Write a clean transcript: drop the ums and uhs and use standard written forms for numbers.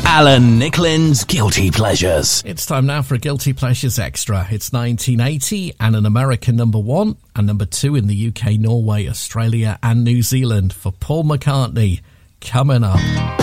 Alan Nicklin's Guilty Pleasures. It's time now for a Guilty Pleasures Extra. It's 1980 and an American #1 and #2 in the UK, Norway, Australia and New Zealand for Paul McCartney. Coming up.